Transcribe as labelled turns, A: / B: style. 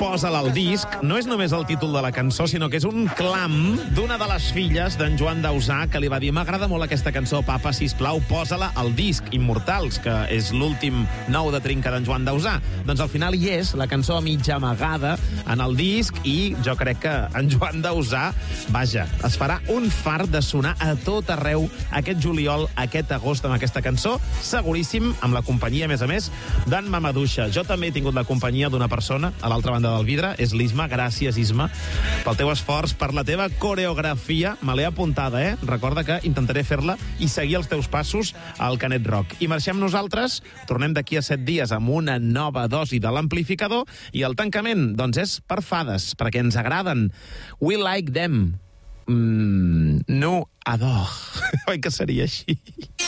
A: Posa-la al disc no és només el títol de la cançó, sinó que és un clam d'una de les filles d'en Joan Dausà, que li va dir: m'agrada molt aquesta cançó, papa, sisplau, posa-la al disc Immortals, que és l'últim nou de trinca d'en Joan Dausà. Doncs al final hi és, la cançó a mitja amagada en el disc, i jo crec que en Joan Dausà, vaja, es farà un fart de sonar a tot arreu aquest juliol, aquest agost, amb aquesta cançó, seguríssim, amb la companyia, a més, d'en Mamaduixa. Jo també he tingut la companyia d'una persona a l'altra banda del vidre, és l'Isma. Gràcies, Isma, pel teu esforç, per la teva coreografia. Me l'he apuntada, Recorda que intentaré fer-la i seguir els teus passos al Canet Rock. I marxem nosaltres, tornem d'aquí a 7 dies amb una nova dosi de l'amplificador, i el tancament, doncs, és per fades, perquè ens agraden. We like them. No adore. Oi que seria així?